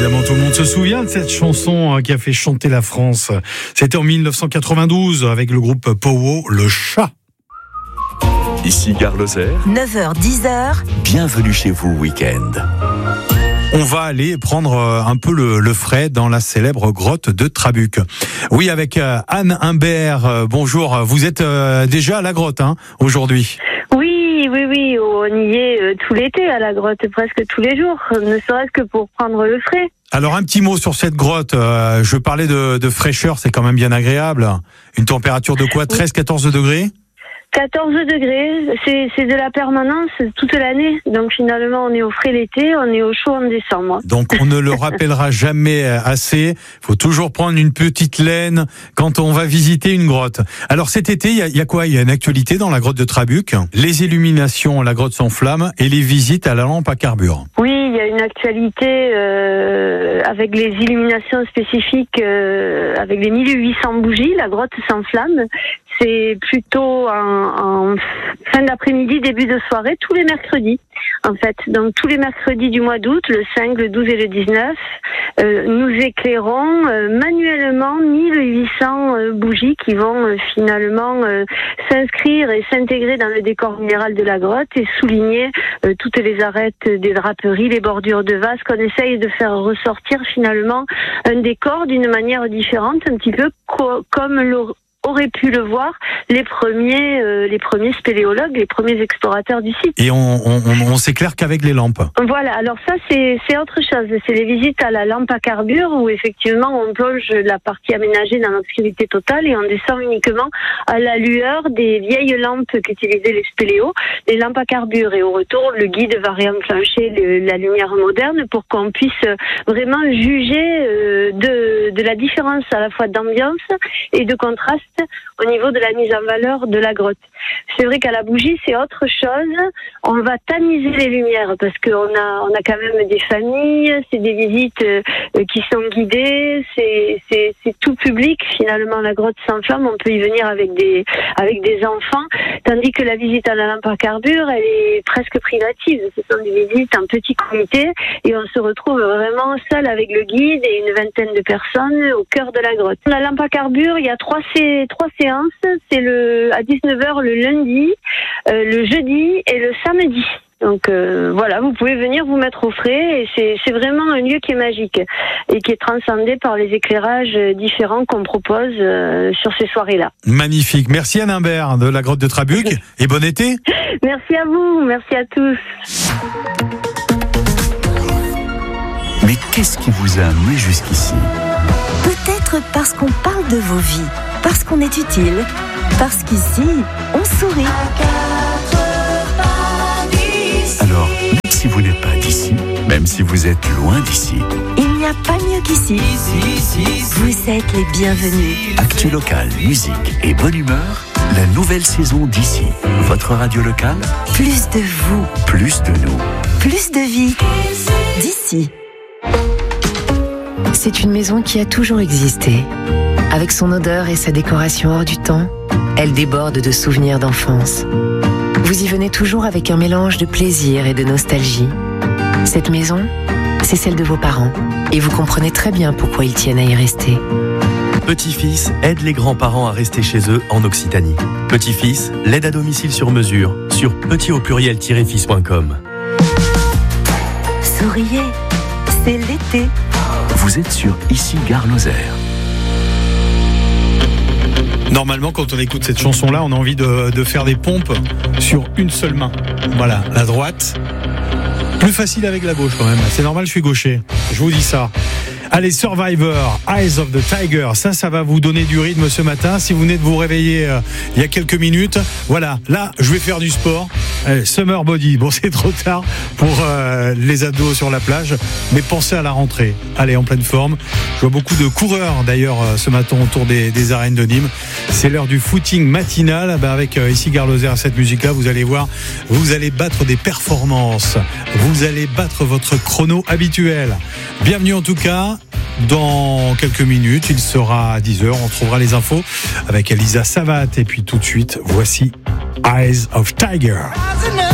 Évidemment, tout le monde se souvient de cette chanson qui a fait chanter la France. C'était en 1992 avec le groupe Powo, Le Chat. Ici Gare Lozère. 9h-10h. Bienvenue chez vous week-end. On va aller prendre un peu le frais dans la célèbre grotte de Trabuc. Oui, avec Anne Humbert. Bonjour, vous êtes déjà à la grotte aujourd'hui? Oui, on y est tout l'été à la grotte, presque tous les jours, ne serait-ce que pour prendre le frais. Alors un petit mot sur cette grotte, je parlais de fraîcheur, c'est quand même bien agréable. Une température de quoi, 13-14 degrés? 14 degrés, c'est de la permanence toute l'année. Donc finalement, on est au frais l'été, on est au chaud en décembre. Donc on ne le rappellera jamais assez. Il faut toujours prendre une petite laine quand on va visiter une grotte. Alors cet été, il y a quoi? Il y a une actualité dans la grotte de Trabuc. Les illuminations, la grotte s'enflamme et les visites à la lampe à carbure. Oui, il y a une actualité avec les illuminations spécifiques, avec les 1800 bougies. La grotte s'enflamme. C'est plutôt en fin d'après-midi, début de soirée, tous les mercredis, en fait. Donc, tous les mercredis du mois d'août, le 5, le 12 et le 19, nous éclairons manuellement 1800 bougies qui vont finalement s'inscrire et s'intégrer dans le décor minéral de la grotte et souligner toutes les arêtes des draperies, les bordures de vases, qu'on essaye de faire ressortir finalement un décor d'une manière différente, un petit peu comme auraient pu le voir les premiers spéléologues, les premiers explorateurs du site. Et on s'éclaire qu'avec les lampes. Voilà, alors ça c'est autre chose, c'est les visites à la lampe à carbure où effectivement on plonge la partie aménagée dans l'obscurité totale et on descend uniquement à la lueur des vieilles lampes qu'utilisaient les spéléos, les lampes à carbure, et au retour le guide va réenclencher la lumière moderne pour qu'on puisse vraiment juger de la différence à la fois d'ambiance et de contraste au niveau de la mise en valeur de la grotte. C'est vrai qu'à la bougie, c'est autre chose. On va tamiser les lumières parce qu'on a quand même des familles, c'est des visites qui sont guidées, c'est tout public. Finalement, la grotte s'enflamme, on peut y venir avec des enfants, tandis que la visite à la lampe à carbure, elle est presque privative. Ce sont des visites en petit comité et on se retrouve vraiment seul avec le guide et une vingtaine de personnes au cœur de la grotte. La lampe à carbure, il y a trois séances, c'est à 19h le lundi, le jeudi et le samedi. Donc voilà, vous pouvez venir vous mettre au frais et c'est vraiment un lieu qui est magique et qui est transcendé par les éclairages différents qu'on propose sur ces soirées-là. Magnifique. Merci Anne Humbert de la grotte de Trabuc et bon été. Merci à vous, merci à tous. Mais qu'est-ce qui vous a amené jusqu'ici? Peut-être parce qu'on parle de vos vies, parce qu'on est utile, parce qu'ici, on sourit. Alors, même si vous n'êtes pas d'ici, même si vous êtes loin d'ici, Il n'y a pas mieux qu'ici. Vous êtes les bienvenus. actu local, musique et bonne humeur, la nouvelle saison d'ici. Votre radio locale, Plus de vous, plus de nous. plus de vie. D'ici. C'est une maison qui a toujours existé. Avec son odeur et sa décoration hors du temps, elle déborde de souvenirs d'enfance. Vous y venez toujours avec un mélange de plaisir et de nostalgie. Cette maison, c'est celle de vos parents. Et vous comprenez très bien pourquoi ils tiennent à y rester. Petit-fils aide les grands-parents à rester chez eux en Occitanie. Petit-fils, l'aide à domicile sur mesure sur petit-fils.com. Souriez, c'est l'été. Vous êtes sur Ici Gare Lozère. Normalement, quand on écoute cette chanson-là, on a envie de faire des pompes sur une seule main. Voilà, la droite. Plus facile avec la gauche quand même. C'est normal, je suis gaucher. Je vous dis ça. Allez, Survivor, Eyes of the Tiger, ça va vous donner du rythme ce matin. Si vous venez de vous réveiller il y a quelques minutes, voilà, là, je vais faire du sport. Summer Body, bon, c'est trop tard pour les ados sur la plage, mais pensez à la rentrée. Allez, en pleine forme. Je vois beaucoup de coureurs d'ailleurs ce matin autour des arènes de Nîmes. C'est l'heure du footing matinal. Avec ici Gare Lozère, cette musique-là, vous allez voir, vous allez battre des performances. Vous allez battre votre chrono habituel. Bienvenue en tout cas. Dans quelques minutes, il sera 10h, on trouvera les infos avec Elisa Savat. Et puis tout de suite, voici Eyes of Tiger.